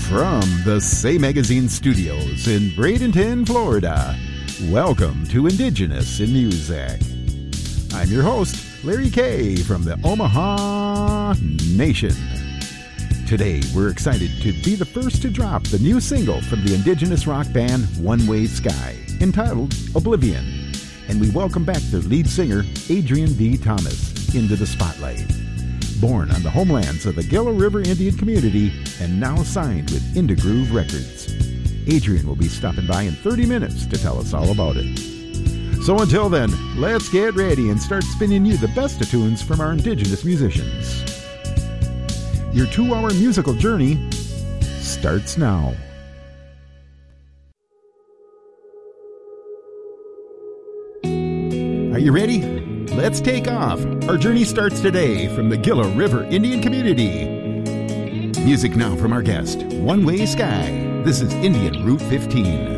From the Say Magazine studios in Bradenton, Florida, welcome to Indigenous in Music. I'm your host, Larry Kay from the Omaha Nation. Today, we're excited to be the first to drop the new single from the Indigenous rock band One Way Sky, entitled Oblivion. And we welcome back their lead singer, Adrian D. Thomas, into the spotlight. Born on the homelands of the Gila River Indian community and now signed with Indigroove Records. Adrian will be stopping by in 30 minutes to tell us all about it. So until then, let's get ready and start spinning you the best of tunes from our Indigenous musicians. Your 2-hour musical journey starts now. Are you ready? Let's take off. Our journey starts today from the Gila River Indian community. Music now from our guest, One Way Sky. This is Indian Route 15.